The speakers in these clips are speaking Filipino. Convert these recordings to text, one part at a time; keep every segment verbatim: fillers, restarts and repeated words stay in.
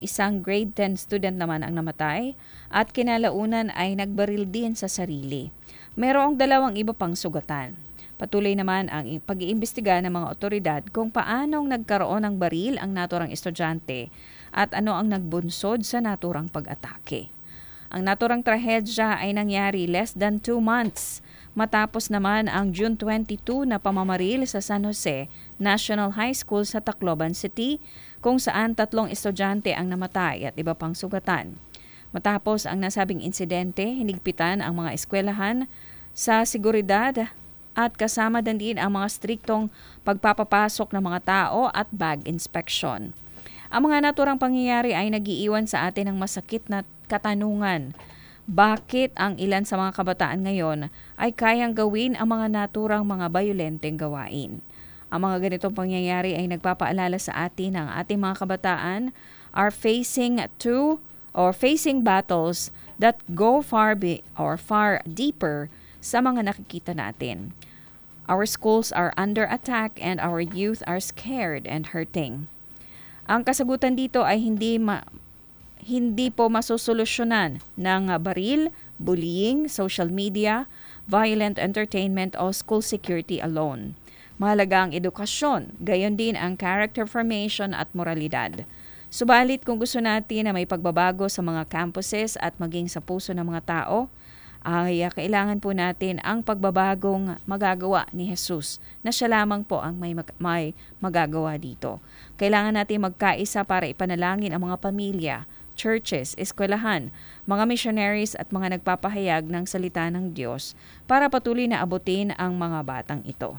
Isang grade ten student naman ang namatay at kinalaunan ay nagbaril din sa sarili. Mayroong dalawang iba pang sugatan. Patuloy naman ang i- pag-iimbestiga ng mga otoridad kung paanong nagkaroon ng baril ang naturang estudyante at ano ang nagbunsod sa naturang pag-atake. Ang naturang trahedya ay nangyari less than two months matapos naman ang June twenty-two na pamamaril sa San Jose National High School sa Tacloban City kung saan tatlong estudyante ang namatay at iba pang sugatan. Matapos ang nasabing insidente, hinigpitan ang mga eskwelahan sa seguridad at kasama din din ang mga striktong pagpapapasok ng mga tao at bag inspection. Ang mga naturang pangyayari ay nagiiwan sa atin ng masakit na katanungan. Bakit ang ilan sa mga kabataan ngayon ay kayang gawin ang mga naturang mga bayolenteng gawain? Ang mga ganitong pangyayari ay nagpapaalala sa atin na ang ating mga kabataan are facing two or facing battles that go far be, or far deeper sa mga nakikita natin. Our schools are under attack and our youth are scared and hurting. Ang kasagutan dito ay hindi ma- hindi po masusolusyonan ng baril, bullying, social media, violent entertainment o school security alone. Mahalaga ang edukasyon, gayon din ang character formation at moralidad. Subalit kung gusto natin na may pagbabago sa mga campuses at maging sa puso ng mga tao, ay kailangan po natin ang pagbabagong magagawa ni Jesus na siya lamang po ang may, mag- may magagawa dito. Kailangan natin magkaisa para ipanalangin ang mga pamilya, churches, eskwelahan, mga missionaries at mga nagpapahayag ng salita ng Diyos para patuloy na abutin ang mga batang ito.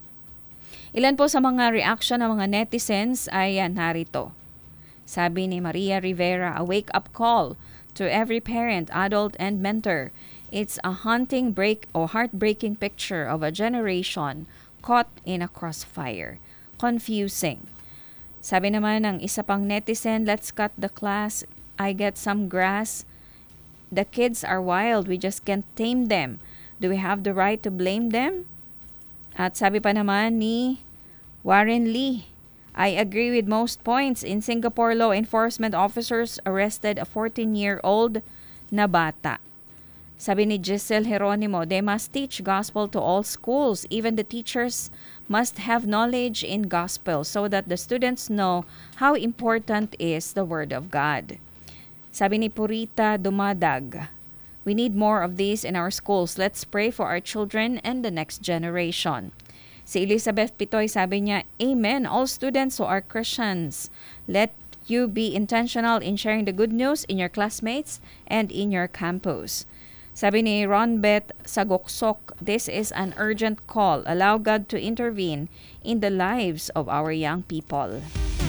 Ilan po sa mga reaction ng mga netizens ay uh, narito. Sabi ni Maria Rivera, a wake-up call to every parent, adult, and mentor. It's a haunting break or heartbreaking picture of a generation caught in a crossfire. Confusing. Sabi naman ng isa pang netizen, let's cut the class. I get some grass. The kids are wild. We just can't tame them. Do we have the right to blame them? At sabi pa naman ni Warren Lee, I agree with most points. In Singapore, law enforcement officers arrested a fourteen-year-old na bata. Sabi ni Giselle Geronimo, they must teach gospel to all schools. Even the teachers must have knowledge in gospel so that the students know how important is the Word of God. Sabi ni Purita Dumadag, we need more of these in our schools. Let's pray for our children and the next generation. Si Elizabeth Pitoy, sabi niya, Amen. All students who are Christians, let you be intentional in sharing the good news in your classmates and in your campus. Sabi ni Ronbeth Sagoksok, this is an urgent call. Allow God to intervene in the lives of our young people.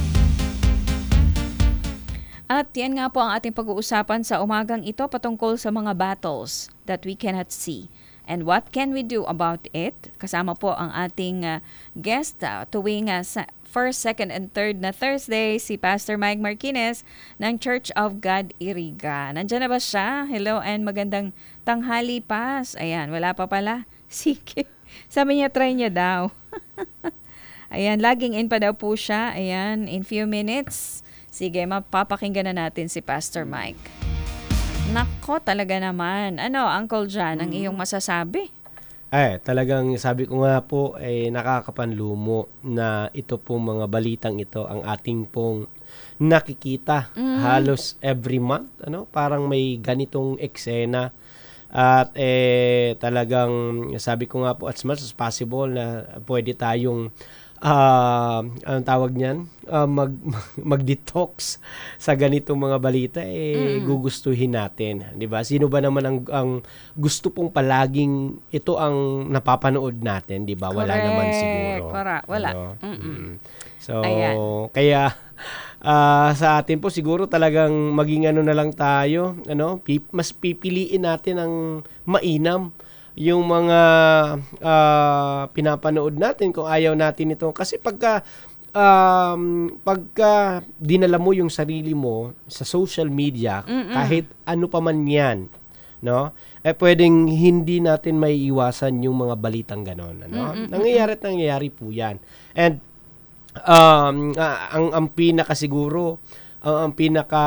At yan nga po ang ating pag-uusapan sa umagang ito patungkol sa mga battles that we cannot see. And what can we do about it? Kasama po ang ating uh, guest uh, tuwing uh, sa first, second, and third na Thursday, si Pastor Mike Marquinez ng Church of God Iriga. Nandiyan na ba siya? Hello and magandang tanghali, Pas. Ayan, wala pa pala. Sige. Sabi niya, try niya daw. Ayan, laging in pa daw po siya. Ayan, in few minutes. Sige, mapapakinggan na natin si Pastor Mike. Nako, talaga naman. Ano, Uncle John, ang iyong masasabi? Ay, talagang sabi ko nga po ay eh, nakakapanlumo na ito pong mga balitang ito ang ating pong nakikita mm. halos every month, ano? Parang may ganitong eksena at eh talagang sabi ko nga po as much as possible na pwede tayong uh, anong tawag niyan? Uh, mag mag-detox sa ganitong mga balita eh mm. gugustuhin natin, 'di ba? Sino ba naman ang ang gusto pong palaging ito ang napapanood natin, 'di ba? Wala Correct. naman siguro. Correct. Wala. Ano? Mm. So, Ayan. kaya uh, sa atin po siguro talagang maging ano na lang tayo, ano? Pip, mas pipiliin natin ang mainam yung mga uh, pinapanood natin kung ayaw natin ito. Kasi pagka um, pagka dinala mo yung sarili mo sa social media, Mm-mm. kahit ano pa man yan, no? Eh pwedeng hindi natin maiiwasan yung mga balitang ganon, ano? Mm-mm. Nangyayari at nangyayari po yan. And um, uh, ang, ang pinaka siguro ang, ang pinaka